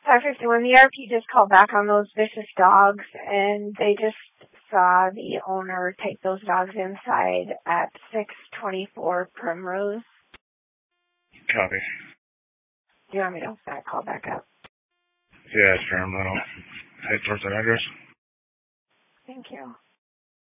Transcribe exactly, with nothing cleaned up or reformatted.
five fifty-one, the R P just called back on those vicious dogs, and they just saw the owner take those dogs inside at six twenty-four Primrose. Copy. Do you want me to open that call back up? Yeah, sure. I'm going to head towards that address. Thank you.